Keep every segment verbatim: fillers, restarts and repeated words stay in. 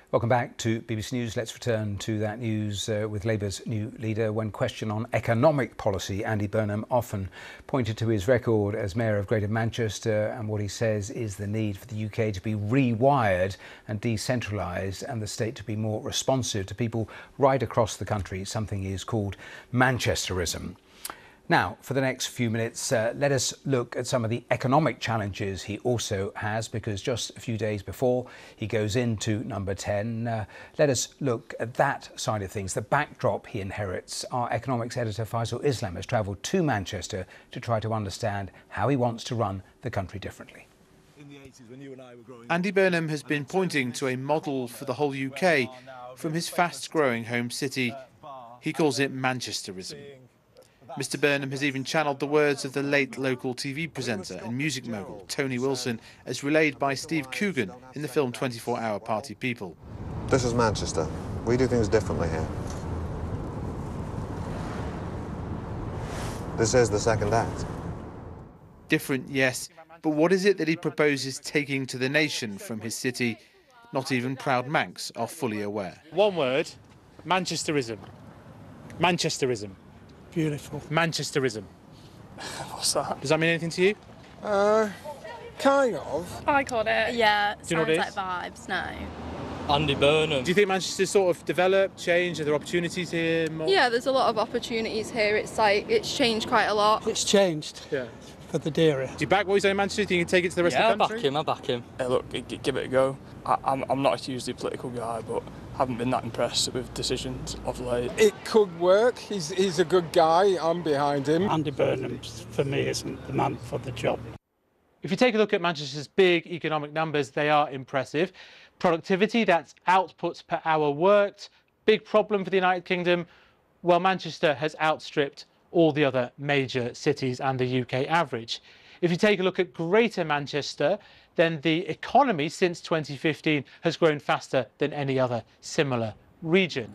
Welcome back to B B C News. Let's return to that news uh, with Labour's new leader. When questioned on economic policy, Andy Burnham often pointed to his record as Mayor of Greater Manchester and what he says is the need for the U K to be rewired and decentralised and the state to be more responsive to people right across the country, something he has called Manchesterism. Now, for the next few minutes, uh, let us look at some of the economic challenges he also has, because just a few days before he goes into number ten, uh, let us look at that side of things, the backdrop he inherits. Our economics editor Faisal Islam has travelled to Manchester to try to understand how he wants to run the country differently. Andy Burnham has been pointing to a model for the whole U K from his fast-growing home city. He calls it Manchesterism. Mister Burnham has even channelled the words of the late local T V presenter and music mogul Tony Wilson, as relayed by Steve Coogan in the film twenty-four hour Party People. This is Manchester. We do things differently here. This is the second act. Different, yes, but what is it that he proposes taking to the nation from his city? Not even proud Manx are fully aware. One word, Manchesterism. Manchesterism. Beautiful. Manchesterism. What's that? Does that mean anything to you? Uh, kind of. I called it. Yeah, Do you know what it sounds like vibes, no. Andy Burnham. Do you think Manchester's sort of developed, changed? Are there opportunities here? More? Yeah, there's a lot of opportunities here. It's like, it's changed quite a lot. It's changed. Yeah. For the dairy. Do you back what he's saying in Manchester? Do you think you can take it to the rest yeah, of the country? Yeah, I back him, I back him. Hey, look, g- g- give it a go. I, I'm, I'm not a hugely political guy, but haven't been that impressed with decisions of late. It could work. He's, he's a good guy. I'm behind him. Andy Burnham, for me, isn't the man for the job. If you take a look at Manchester's big economic numbers, they are impressive. Productivity, that's outputs per hour worked. Big problem for the United Kingdom. Well, Manchester has outstripped all the other major cities and the U K average. If you take a look at Greater Manchester, then the economy since twenty fifteen has grown faster than any other similar region.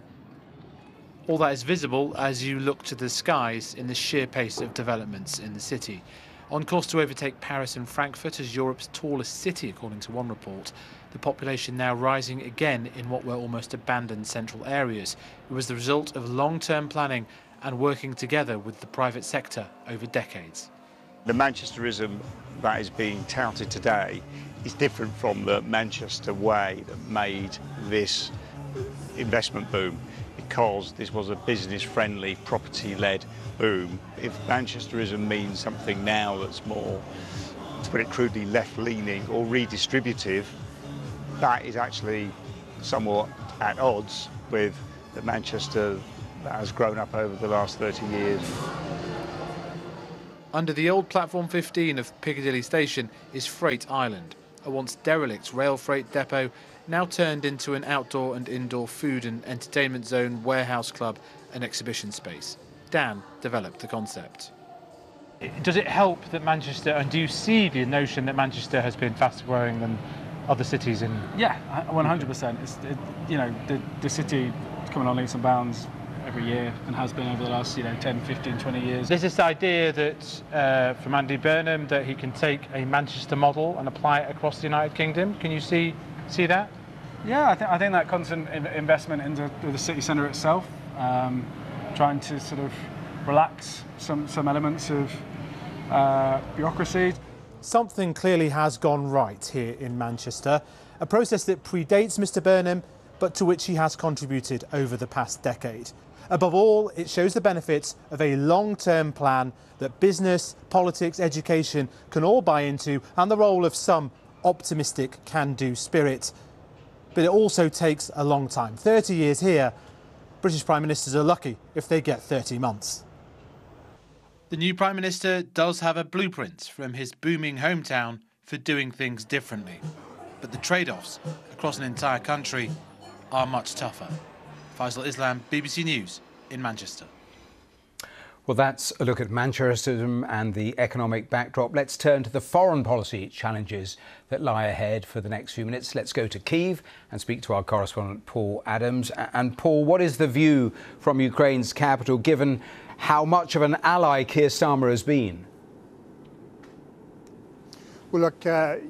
All that is visible as you look to the skies in the sheer pace of developments in the city. On course to overtake Paris and Frankfurt as Europe's tallest city, according to one report. The population now rising again in what were almost abandoned central areas. It was the result of long-term planning and working together with the private sector over decades. The Manchesterism that is being touted today is different from the Manchester way that made this investment boom, because this was a business-friendly, property-led boom. If Manchesterism means something now that's more, to put it crudely, left-leaning or redistributive, that is actually somewhat at odds with the Manchester that has grown up over the last thirty years. Under the old Platform fifteen of Piccadilly Station is Freight Island, a once derelict rail freight depot now turned into an outdoor and indoor food and entertainment zone, warehouse club and exhibition space. Dan developed the concept. Does it help that Manchester, and do you see the notion that Manchester has been faster growing than other cities in? Yeah, one hundred percent. It's, it, you know, the, the city is coming on leaps and bounds every year and has been over the last, you know, ten, fifteen, twenty years. There's this idea that, uh, from Andy Burnham, that he can take a Manchester model and apply it across the United Kingdom. Can you see see that? Yeah, I think I think that constant investment into the city centre itself, um, trying to sort of relax some, some elements of uh, bureaucracy. Something clearly has gone right here in Manchester, a process that predates Mister Burnham, but to which he has contributed over the past decade. Above all, it shows the benefits of a long-term plan that business, politics, education can all buy into, and the role of some optimistic can-do spirit. But it also takes a long time. thirty years here, British Prime Ministers are lucky if they get thirty months. The new Prime Minister does have a blueprint from his booming hometown for doing things differently. But the trade-offs across an entire country are much tougher. Faisal Islam, B B C News in Manchester. Well, that's a look at Manchesterism and the economic backdrop. Let's turn to the foreign policy challenges that lie ahead for the next few minutes. Let's go to Kyiv and speak to our correspondent Paul Adams. And Paul, what is the view from Ukraine's capital, given how much of an ally Keir Starmer has been? Well, look, uh,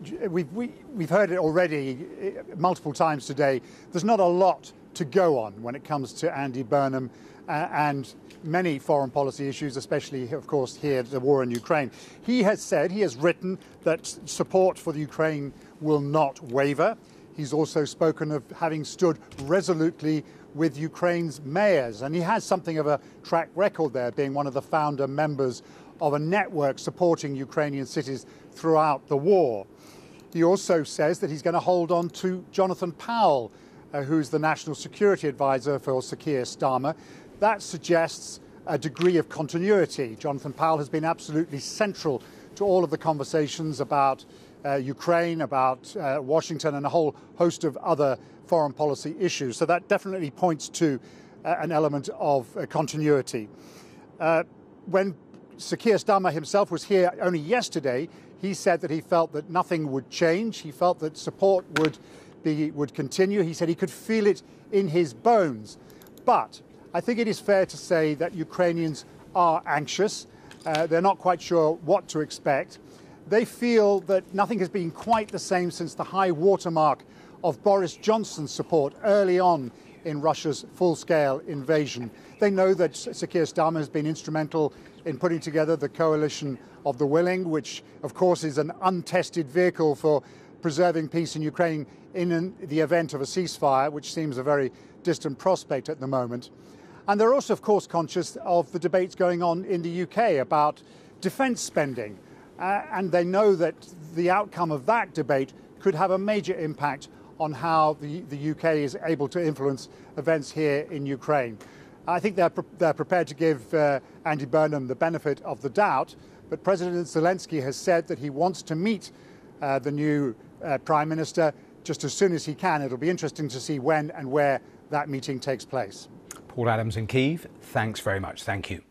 we've, we, we've heard it already multiple times today. There's not a lot to go on when it comes to Andy Burnham uh, and many foreign policy issues, especially, of course, here, the war in Ukraine. He has said, he has written that support for the Ukraine will not waver. He's also spoken of having stood resolutely with Ukraine's mayors, and he has something of a track record there, being one of the founder members of a network supporting Ukrainian cities throughout the war. He also says that he's going to hold on to Jonathan Powell, uh, who's the National Security Advisor for Sir Keir Starmer. That suggests a degree of continuity. Jonathan Powell has been absolutely central to all of the conversations about uh, Ukraine, about uh, Washington, and a whole host of other foreign policy issues. So that definitely points to uh, an element of uh, continuity. Uh, when Sir Keir Starmer himself was here only yesterday, he said that he felt that nothing would change. He felt that support would be would continue. He said he could feel it in his bones. But I think it is fair to say that Ukrainians are anxious. Uh, they're not quite sure what to expect. They feel that nothing has been quite the same since the high watermark of Boris Johnson's support early on in Russia's full-scale invasion. They know that Sir Keir Starmer has been instrumental in putting together the coalition of the willing, which of course is an untested vehicle for preserving peace in Ukraine in an, the event of a ceasefire, which seems a very distant prospect at the moment. And they're also, of course, conscious of the debates going on in the U K about defence spending. Uh, and they know that the outcome of that debate could have a major impact on how the, the U K is able to influence events here in Ukraine. I think they're, pre they're prepared to give uh, Andy Burnham the benefit of the doubt, but President Zelensky has said that he wants to meet uh, the new uh, Prime Minister just as soon as he can. It'll be interesting to see when and where that meeting takes place. Paul Adams in Kyiv, thanks very much. Thank you.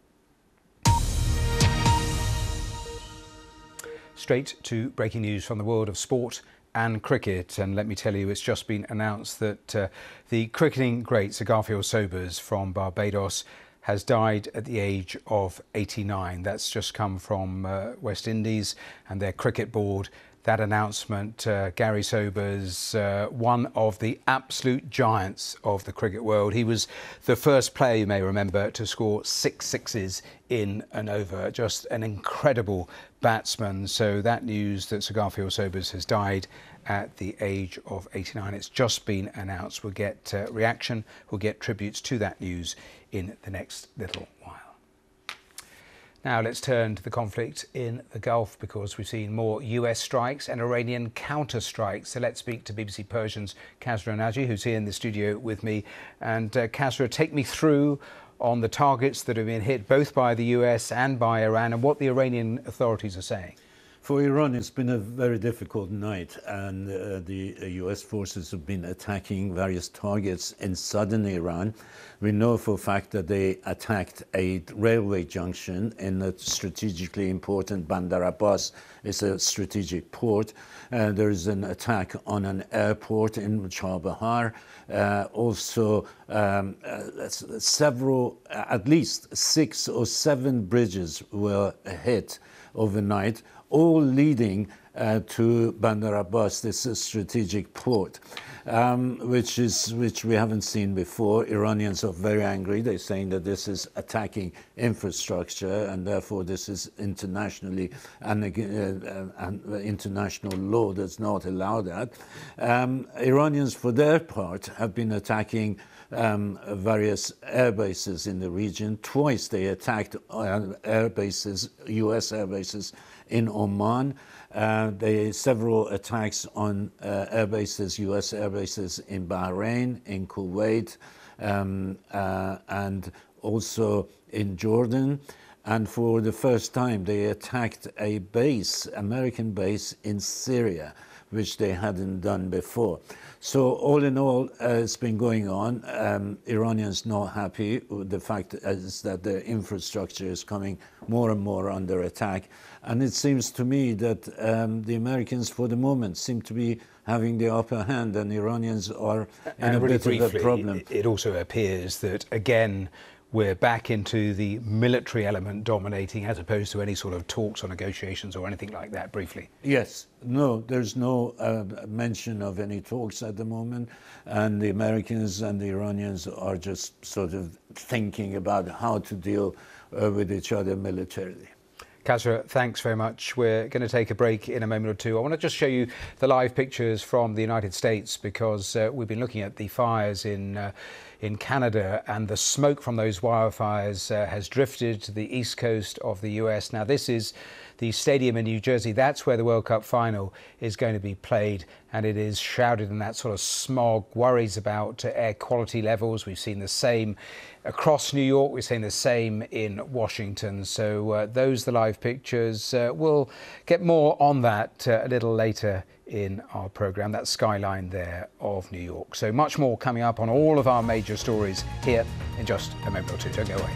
Straight to breaking news from the world of sport and cricket, and let me tell you, it's just been announced that uh, the cricketing great Sir Garfield Sobers from Barbados has died at the age of eighty-nine. That's just come from uh, West Indies and their cricket board. That announcement, uh, Gary Sobers, uh, one of the absolute giants of the cricket world. He was the first player, you may remember, to score six sixes in an over. Just an incredible batsman. So that news that Sir Garfield Sobers has died at the age of eighty-nine, it's just been announced. We'll get uh, reaction, we'll get tributes to that news in the next little while. Now let's turn to the conflict in the Gulf, because we've seen more U S strikes and Iranian counter-strikes. So let's speak to B B C Persian's Kasra Naji, who's here in the studio with me. And uh, Kasra, take me through on the targets that have been hit both by the U S and by Iran and what the Iranian authorities are saying. For Iran, it's been a very difficult night, and uh, the uh, U S forces have been attacking various targets in southern Iran. We know for a fact that they attacked a railway junction in a strategically important Bandar Abbas. It's a strategic port. Uh, there is an attack on an airport in Chabahar. Uh, also, um, uh, several, uh, at least six or seven bridges were hit overnight, all leading uh, to Bandar Abbas, this uh, strategic port, um, which is which we haven't seen before. Iranians are very angry. They're saying that this is attacking infrastructure, and therefore this is internationally and uh, uh, international law does not allow that. Um, Iranians, for their part, have been attacking Um, various air bases in the region. Twice they attacked uh, air bases, U S air bases in Oman. Uh, they several attacks on uh, air bases, U S air bases in Bahrain, in Kuwait, um, uh, and also in Jordan. And for the first time, they attacked a base, American base in Syria, which they hadn't done before. So all in all, uh, it's been going on. Um, Iranians not happy with the fact is that their infrastructure is coming more and more under attack. And it seems to me that um, the Americans, for the moment, seem to be having the upper hand, and Iranians are in and a really bit briefly, of a problem. It also appears that, again, we're back into the military element dominating as opposed to any sort of talks or negotiations or anything like that, briefly? Yes. No, there's no uh, mention of any talks at the moment, and the Americans and the Iranians are just sort of thinking about how to deal uh, with each other militarily. Khasra, thanks very much. We're going to take a break in a moment or two. I want to just show you the live pictures from the United States, because uh, we've been looking at the fires in uh, in Canada, and the smoke from those wildfires uh, has drifted to the east coast of the U S. Now, this is the stadium in New Jersey. That's where the World Cup final is going to be played, and it is shrouded in that sort of smog. Worries about uh, air quality levels. We've seen the same across New York. We're seeing the same in Washington. So uh, those are the live pictures. Uh, we'll get more on that uh, a little later in our programme. That skyline there of New York. So much more coming up on all of our major stories here in just a moment or two. Don't go away.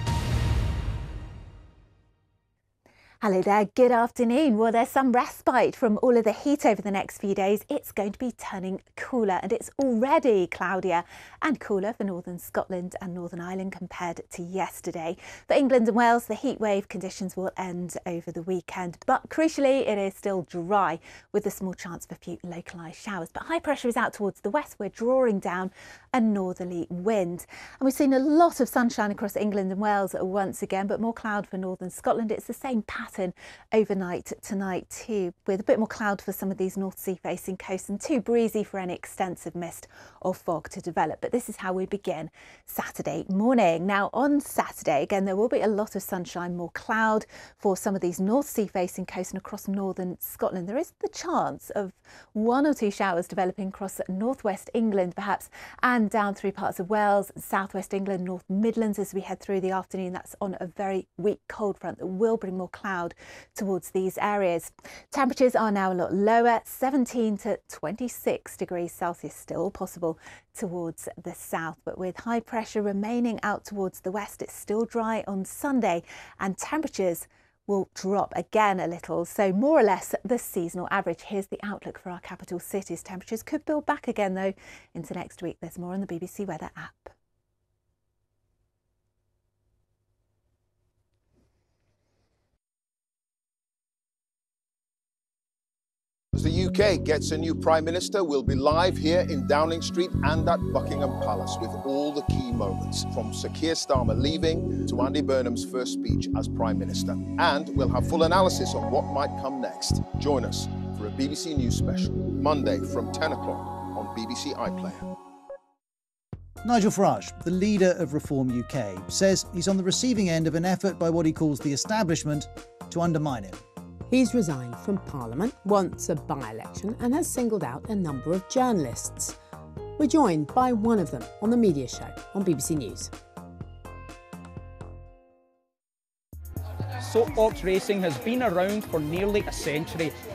Hello there, good afternoon. Well, there's some respite from all of the heat over the next few days. It's going to be turning cooler, and it's already cloudier and cooler for northern Scotland and Northern Ireland compared to yesterday. For England and Wales, the heat wave conditions will end over the weekend, but crucially, it is still dry with a small chance of a few localised showers. But high pressure is out towards the west. We're drawing down a northerly wind, and we've seen a lot of sunshine across England and Wales once again, but more cloud for northern Scotland. It's the same pattern overnight tonight too, with a bit more cloud for some of these North Sea facing coasts and too breezy for any extensive mist or fog to develop. But this is how we begin Saturday morning. Now on Saturday, again, there will be a lot of sunshine, more cloud for some of these North Sea facing coasts and across northern Scotland. There is the chance of one or two showers developing across northwest England perhaps, and down through parts of Wales, southwest England, North Midlands as we head through the afternoon. That's on a very weak cold front that will bring more cloud towards these areas. Temperatures are now a lot lower, seventeen to twenty-six degrees Celsius still possible towards the south, but with high pressure remaining out towards the west, it's still dry on Sunday and temperatures will drop again a little, so more or less the seasonal average. Here's the outlook for our capital cities. Temperatures could build back again though into next week. There's more on the B B C Weather app. As the U K gets a new Prime Minister, we'll be live here in Downing Street and at Buckingham Palace with all the key moments, from Sir Keir Starmer leaving to Andy Burnham's first speech as Prime Minister. And we'll have full analysis on what might come next. Join us for a B B C News special, Monday from ten o'clock on B B C iPlayer. Nigel Farage, the leader of Reform U K, says he's on the receiving end of an effort by what he calls the establishment to undermine him. He's resigned from Parliament, wants a by-election and has singled out a number of journalists. We're joined by one of them on The Media Show on B B C News. Soapbox racing has been around for nearly a century.